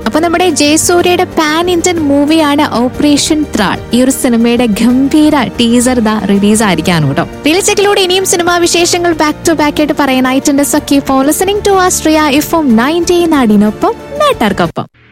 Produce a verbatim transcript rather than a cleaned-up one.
അപ്പൊ നമ്മുടെ ജയസൂര്യയുടെ pan Indian മൂവിയാണ് ഓപ്പറേഷൻ ത്രാൾ. ഈ ഒരു സിനിമയുടെ ഗംഭീര ടീസർ ദാ റിലീസ് ആയിരിക്കാണ് കേട്ടോ. റിലീസിലൂടെ ഇനിയും സിനിമാ വിശേഷങ്ങൾ ബാക്ക് ടു ബാക്ക് ആയിട്ട് പറയാനായിട്ടുണ്ട്. So keep on listening to Austria F M ninety നാടിനൊപ്പം നാട്ടാർക്കൊപ്പം.